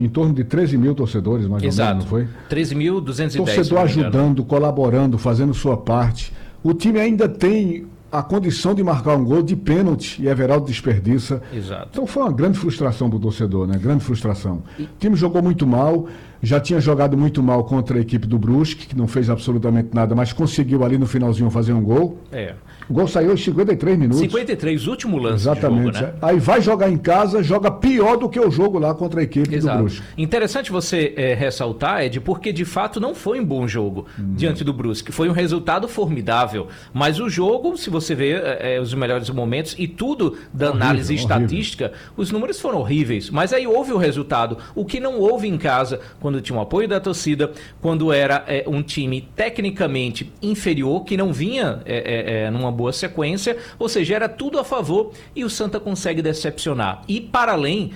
em torno de 13 mil torcedores, mais ou menos, não foi? 13.210. Torcedor ajudando, colaborando, fazendo sua parte. O time ainda tem a condição de marcar um gol de pênalti e Everaldo desperdiça. Exato. Então foi uma grande frustração para o torcedor, né? Grande frustração. O time jogou muito mal, já tinha jogado muito mal contra a equipe do Brusque, que não fez absolutamente nada, mas conseguiu ali no finalzinho fazer um gol. O gol saiu aos 53 minutos. 53, último lance. Exatamente. De jogo, né? Aí vai jogar em casa, joga pior do que o jogo lá contra a equipe do Brusque. Interessante você ressaltar, Ed, porque de fato não foi um bom jogo diante do Brusque. Foi um resultado formidável. Mas o jogo, se você vê os melhores momentos e tudo da análise estatística, os números foram horríveis. Mas aí houve o resultado. O que não houve em casa, quando tinha o apoio da torcida, quando era um time tecnicamente inferior, que não vinha numa boa sequência, ou seja, era tudo a favor e o Santa consegue decepcionar. E para além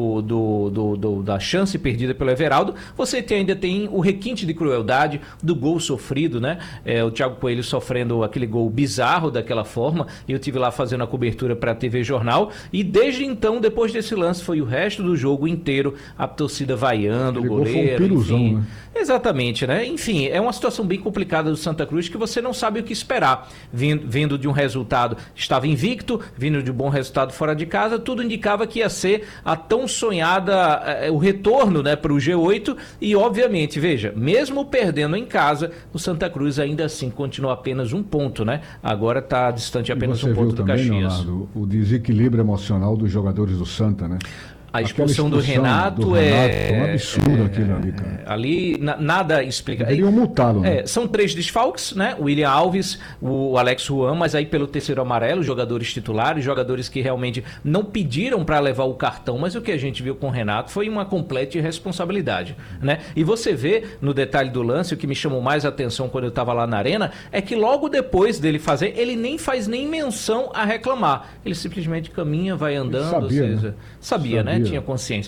da chance perdida pelo Everaldo, você ainda tem o requinte de crueldade do gol sofrido, né? O Thiago Coelho sofrendo aquele gol bizarro daquela forma, e eu tive lá fazendo a cobertura para a TV Jornal, e desde então, depois desse lance, foi o resto do jogo inteiro, a torcida vaiando, o goleiro, foi um piruzão, enfim. né? Exatamente, né? Enfim, é uma situação bem complicada do Santa Cruz que você não sabe o que esperar. Vindo de um resultado, estava invicto, vindo de um bom resultado fora de casa, tudo indicava que ia ser a tão sonhada, o retorno, né, para o G8 e, obviamente, veja, mesmo perdendo em casa, o Santa Cruz ainda assim continua apenas um ponto, né? Agora está distante apenas um ponto do Caxias. Leonardo, o desequilíbrio emocional dos jogadores do Santa, né? A expulsão do Renato é um absurdo aquilo ali, cara. Ali nada explica. Deveriam multá-lo, né? São 3 desfalques, né? O William Alves, o Alex Juan, mas aí pelo terceiro amarelo, jogadores titulares, jogadores que realmente não pediram para levar o cartão, mas o que a gente viu com o Renato foi uma completa irresponsabilidade, né? E você vê no detalhe do lance, o que me chamou mais a atenção quando eu estava lá na arena, é que logo depois dele fazer, ele nem faz nem menção a reclamar. Ele simplesmente caminha, vai andando, sabia, né? Tinha consciência.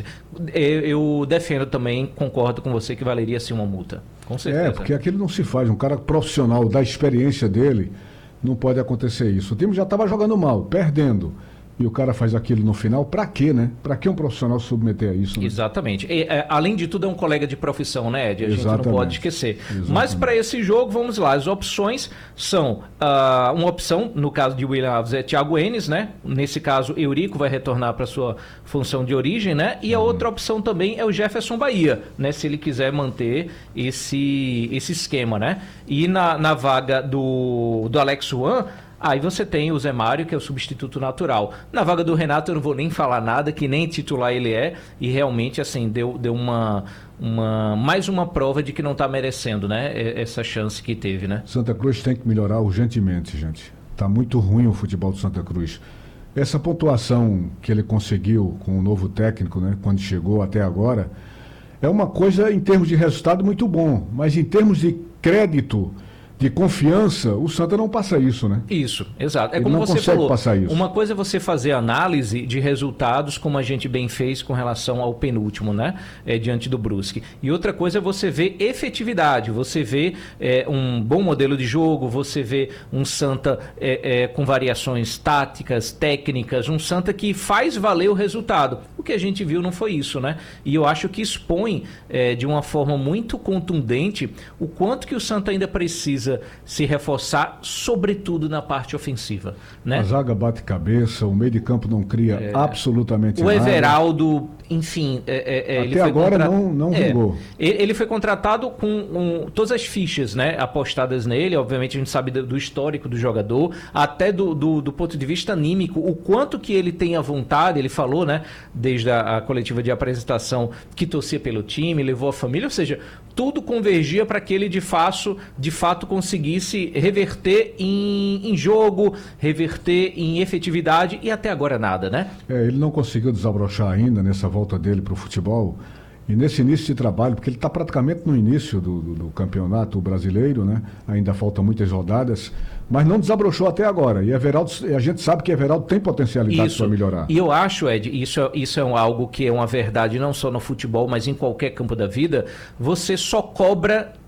Eu defendo também, concordo com você que valeria sim uma multa. Com certeza. Porque aquilo não se faz. Um cara profissional da experiência dele, não pode acontecer isso. O time já estava jogando mal, perdendo. E o cara faz aquilo no final, pra quê, né? Pra que um profissional submeter a isso? Né? Exatamente. Além de tudo, é um colega de profissão, né, Ed? A gente não pode esquecer. Exatamente. Mas para esse jogo, vamos lá. As opções são... uma opção, no caso de William Alves, é Thiago Enes, né? Nesse caso, Eurico vai retornar para sua função de origem, né? E a outra opção também é o Jefferson Bahia, né? Se ele quiser manter esse esquema, né? E na vaga do Alex Juan... Aí você tem o Zé Mário, que é o substituto natural. Na vaga do Renato eu não vou nem falar nada, que nem titular ele é, e realmente assim, deu mais uma prova de que não está merecendo, né, essa chance que teve, né? Santa Cruz tem que melhorar urgentemente, gente. Está muito ruim o futebol do Santa Cruz. Essa pontuação que ele conseguiu com o novo técnico, né, quando chegou até agora, é uma coisa em termos de resultado muito bom, mas em termos de crédito, de confiança, o Santa não passa isso, né? Isso, exato. Ele como não você consegue falou, passar isso. Uma coisa é você fazer análise de resultados, como a gente bem fez com relação ao penúltimo, né? Diante do Brusque. E outra coisa é você ver efetividade, você vê um bom modelo de jogo, você vê um Santa com variações táticas, técnicas, um Santa que faz valer o resultado. O que a gente viu não foi isso, né? E eu acho que expõe de uma forma muito contundente o quanto que o Santa ainda precisa se reforçar, sobretudo na parte ofensiva, né? A zaga bate cabeça, o meio de campo não cria absolutamente nada. O Everaldo, enfim... Até agora não vingou. Ele foi contratado com todas as fichas, né, apostadas nele. Obviamente a gente sabe do histórico do jogador, até do ponto de vista anímico, o quanto que ele tem a vontade. Ele falou, né, desde a coletiva de apresentação, que torcia pelo time, levou a família, ou seja, tudo convergia para que ele de fato conseguisse reverter em jogo, reverter em efetividade, e até agora nada, né? Ele não conseguiu desabrochar ainda nessa volta dele para o futebol, e nesse início de trabalho, porque ele está praticamente no início do campeonato brasileiro, né? Ainda faltam muitas rodadas, mas não desabrochou até agora. E a gente sabe que Everaldo tem potencialidade para melhorar. E eu acho, Ed, isso é algo que é uma verdade não só no futebol, mas em qualquer campo da vida. Você só cobra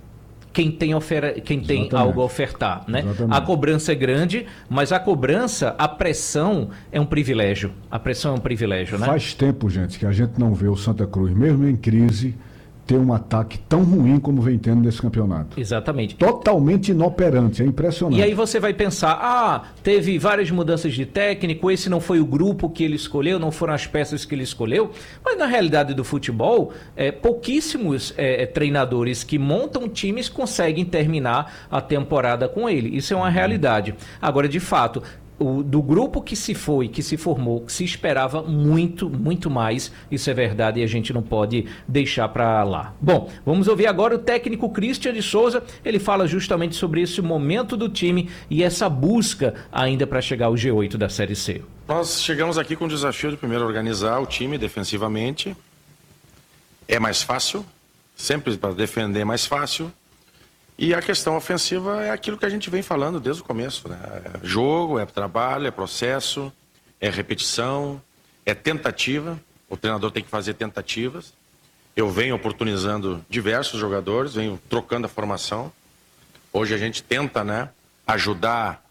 quem tem algo a ofertar, né? A cobrança é grande, mas a pressão é um privilégio. A pressão é um privilégio, né? Faz tempo, gente, que a gente não vê o Santa Cruz, mesmo em crise, ter um ataque tão ruim como vem tendo nesse campeonato. Exatamente. Totalmente inoperante, é impressionante. E aí você vai pensar, teve várias mudanças de técnico, esse não foi o grupo que ele escolheu, não foram as peças que ele escolheu, mas na realidade do futebol, pouquíssimos treinadores que montam times conseguem terminar a temporada com ele. Isso é uma realidade. Agora, de fato, do grupo que se foi, que se formou, que se esperava muito, muito mais, isso é verdade e a gente não pode deixar para lá. Bom, vamos ouvir agora o técnico Christian de Souza, ele fala justamente sobre esse momento do time e essa busca ainda para chegar ao G8 da Série C. Nós chegamos aqui com o desafio de primeiro organizar o time defensivamente, é mais fácil, sempre para defender é mais fácil. E a questão ofensiva é aquilo que a gente vem falando desde o começo, né? É jogo, é trabalho, é processo, é repetição, é tentativa. O treinador tem que fazer tentativas. Eu venho oportunizando diversos jogadores, venho trocando a formação. Hoje a gente tenta, né, ajudar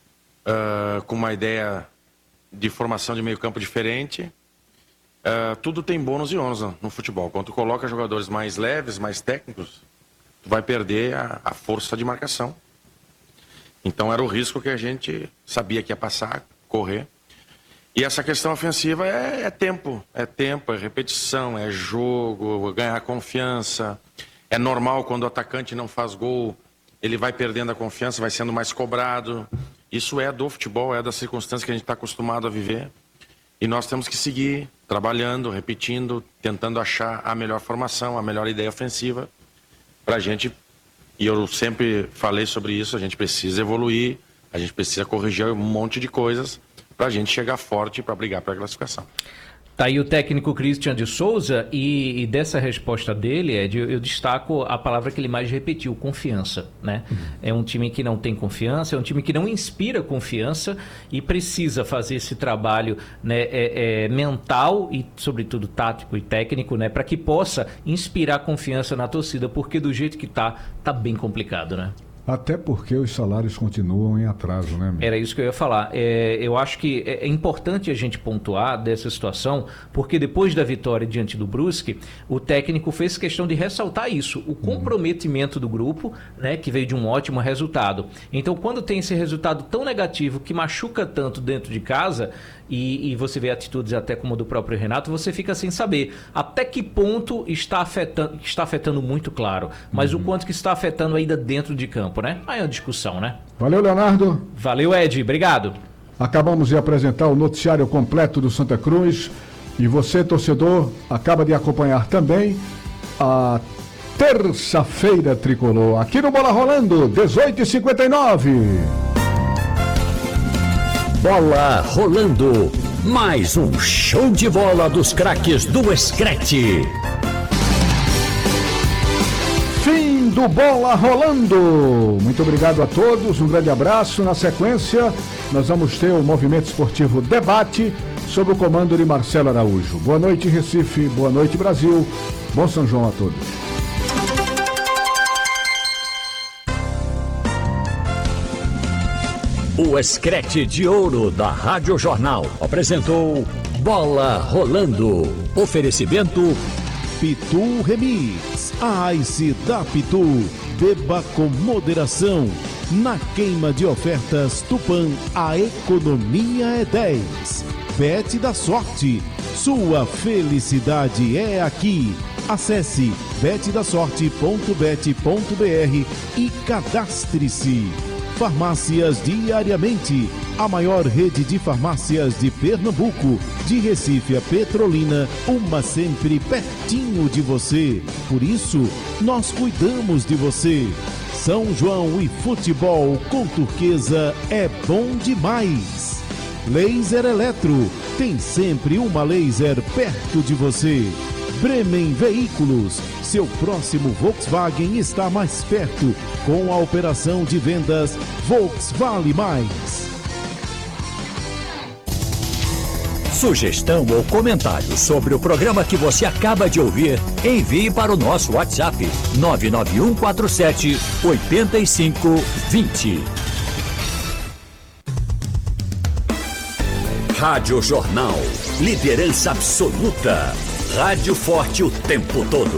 com uma ideia de formação de meio campo diferente. Tudo tem bônus e ônus no futebol. Quando tu coloca jogadores mais leves, mais técnicos, tu vai perder a força de marcação. Então era o risco que a gente sabia que ia passar, correr. E essa questão ofensiva é tempo, é repetição, é jogo, ganhar confiança. É normal quando o atacante não faz gol, ele vai perdendo a confiança, vai sendo mais cobrado. Isso é do futebol, é da circunstância que a gente está acostumado a viver. E nós temos que seguir trabalhando, repetindo, tentando achar a melhor formação, a melhor ideia ofensiva. Pra gente, e eu sempre falei sobre isso, a gente precisa evoluir, a gente precisa corrigir um monte de coisas pra gente chegar forte para brigar pela classificação. Tá aí o técnico Christian de Souza e dessa resposta dele, eu destaco a palavra que ele mais repetiu, confiança, né? É um time que não tem confiança, é um time que não inspira confiança e precisa fazer esse trabalho, né, mental e, sobretudo, tático e técnico, né, para que possa inspirar confiança na torcida, porque do jeito que tá bem complicado, né? Até porque os salários continuam em atraso, né, amigo? Era isso que eu ia falar. Eu acho que é importante a gente pontuar dessa situação, porque depois da vitória diante do Brusque, o técnico fez questão de ressaltar isso, o comprometimento do grupo, né, que veio de um ótimo resultado. Então, quando tem esse resultado tão negativo, que machuca tanto dentro de casa, e você vê atitudes até como a do próprio Renato, você fica sem saber até que ponto está afetando muito, claro, mas o quanto que está afetando ainda dentro de campo, né? Aí é uma discussão, né? Valeu, Leonardo. Valeu, Ed. Obrigado. Acabamos de apresentar o noticiário completo do Santa Cruz e você, torcedor, acaba de acompanhar também a terça-feira tricolor aqui no Bola Rolando, 18h59. Bola Rolando, mais um show de bola dos craques do Screte. Fim do Bola Rolando. Muito obrigado a todos, um grande abraço. Na sequência, nós vamos ter o Movimento Esportivo Debate sob o comando de Marcelo Araújo. Boa noite, Recife. Boa noite, Brasil. Bom São João a todos. O Screte de Ouro da Rádio Jornal apresentou Bola Rolando. Oferecimento Pitu Remix. A Ice da Pitu. Beba com moderação. Na queima de ofertas Tupã, a economia é 10. Bet da Sorte. Sua felicidade é aqui. Acesse betdasorte.bet.br e cadastre-se. Farmácias Diariamente, a maior rede de farmácias de Pernambuco, de Recife a Petrolina, uma sempre pertinho de você. Por isso, nós cuidamos de você. São João e futebol com Turquesa é bom demais. Laser Eletro, tem sempre uma laser perto de você. Bremen Veículos, seu próximo Volkswagen está mais perto com a operação de vendas Volkswagen Mais. Sugestão ou comentário sobre o programa que você acaba de ouvir, envie para o nosso WhatsApp 99147-8520. Rádio Jornal, liderança absoluta. Rádio forte o tempo todo.